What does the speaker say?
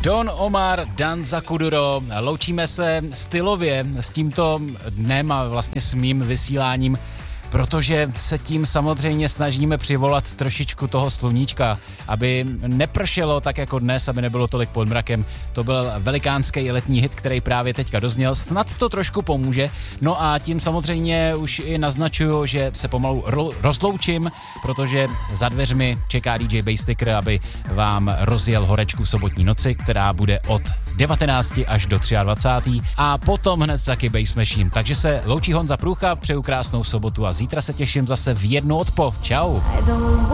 Don Omar, Danza Kuduro. Loučíme se stylově s tímto dnem a vlastně s mým vysíláním, protože se tím samozřejmě snažíme přivolat trošičku toho sluníčka, aby nepršelo tak jako dnes, aby nebylo tolik pod mrakem. To byl velikánský letní hit, který právě teďka dozněl. Snad to trošku pomůže. No a tím samozřejmě už i naznačuju, že se pomalu rozloučím, protože za dveřmi čeká DJ Bassticker, aby vám rozjel horečku v sobotní noci, která bude od 19 až do 23. a potom hned taky Bass Machine. Takže se loučí Honza Průcha, přeju krásnou sobotu a zítra se těším zase v 1 odpoledne. Čau.